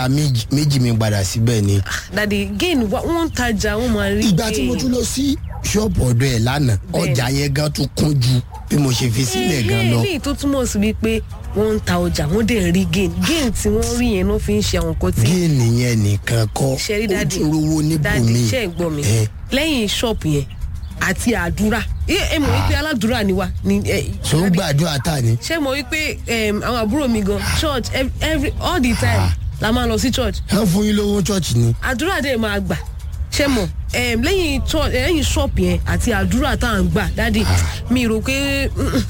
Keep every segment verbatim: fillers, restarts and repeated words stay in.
ra méjì méjì mi padà síbẹ̀ ni. dadi gain wọ́n tajà wọ́n máa rí. ìgbà tí mo tún lọ sí ṣọ́ọ̀bù ọ̀dọ̀ ẹ̀ lánàá ọjà yẹn gan tún kún ju bí mo ṣe fi sílẹ̀ gan lọ. eléyìí tó túmọ̀ sí wípé wọ́n ń ta ọjà wọ́n dẹ̀ rí gain gain tí wọ́n rí yẹn ló fi ń ṣe àwọn nǹkan tí. gain yẹn nìkan kọ́ ṣẹ́rí ó dadi tún rówó níbò dadi mi. ṣe é gbọ́ mi lẹ́yìn ṣọ́ọ̀pù yẹn àti àdúrà ẹ mọ̀ wípé aládùúrà ni wa. so ń gbàdúrà ta ni. ṣé mo wípé àwọn àbúrò mi gan church every all the time la máa lọ sí church. ẹ fún yín lówó church ni. àdúrà dẹ̀ máa gbà ṣé mo lẹ́yìn lẹ́yìn ṣọ́ọ̀pù yẹn àti àdúrà tá à ń gbà dádì mi rò pé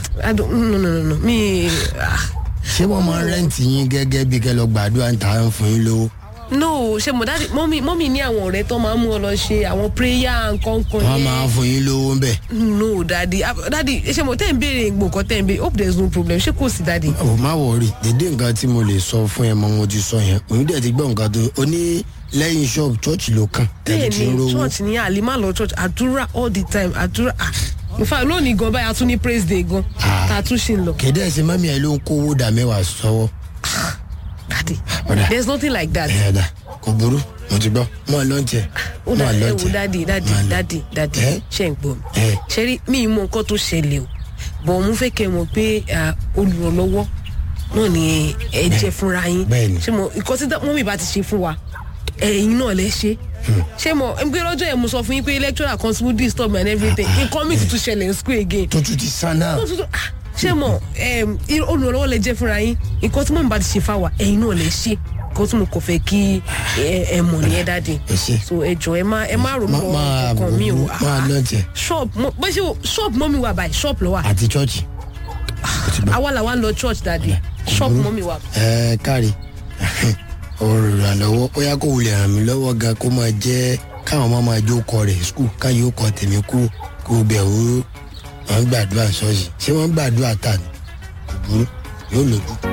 mi. ṣé wọ́n máa rẹ́ǹtì yín gẹ́gẹ́ bí kẹ́ lọ gbàdúrà ń ta ẹ̀ fún yín lówó. no ṣe mo dadi mọ́mí mọ́mí ní àwọn ọ̀rẹ́ tó máa ń mú ọ lọ ṣe àwọn prayer nǹkan kan yẹn. wọ́n máa ń fún yín lówó ń bẹ̀. no dadi dadi ṣe mo tẹ́ ń béèrè gbòǹkan tẹ́ ń béèrè hope there is no problem ṣé kò sí dadi. o má wọrí dédé nǹkan tí mo lè sọ fún ẹ mọ mo ti sọ yẹn òun dẹ̀ ti gbọ́ nǹkan tó o ní lẹ́yìn ṣọ́ọ̀bù church ló kàn tẹ́lẹ̀ tí ń rówó. church ní àlìmá lọ church àdúrà all the time àdúrà in fact lónìí gan báyà tún ní praise day gan tá a tún ṣe ń lọ. kéde ẹsẹ mami ẹ ló ń kówó dà mẹ́wàá sọ́wọ́. dadi there is nothing like that. ẹ dà kò burú mo ti gbọ́ mọ lọ́ntì ẹ ó dà ẹ wò dadi dadi dadi dadi ṣe ń gbọ́ mi ṣe rí mi mọ nǹkan tó ṣẹlẹ̀ o bọ̀ mo fẹ́ kẹ́ mọ̀ pé olùrànlọ́wọ́ náà ni ẹ jẹ́ fúnra yín ṣé mo nǹkan tí mọ́mí bá ti ṣe fún wa ẹ̀yin náà lẹ ṣe ṣé mo n gbé lọ́jọ́ yẹn mo sọ fún yín pé lecturer kan school disturb me and everything nǹkan mi tuntun ṣẹlẹ̀ in school again. tó tún ti sàn náà. ṣé mo olùrànlọ́wọ́ lẹ jẹ́ fúnra yín nǹkan tí mọ́mí bá ti ṣe fáwa ẹ̀yin náà lẹ ṣe kó tí mo kò fẹ́ kí ẹ mọ̀ ní ẹ dáadé so ẹ jọ ẹ má ẹ má ronú ọkàn mi o shop bó ṣe shop mọ́mí wà báyìí shop lọ wà. àti church. àwa làwa lọ church dáadé shop mọ́mí wà. ẹ kárí olùrànlọ́wọ́ ó yá kó wulẹ̀ ràn mí lọ́wọ́ gan kó máa jẹ́ káwọn máa máa jó kọ rẹ̀ skul káyọ̀ kọ tèmi kúrò kó bẹ̀ ó wọ́n gbàdúrà ṣọ́ọ̀ṣì ṣé wọ́n gbàdúrà tà ní kò burú yóò lòdù.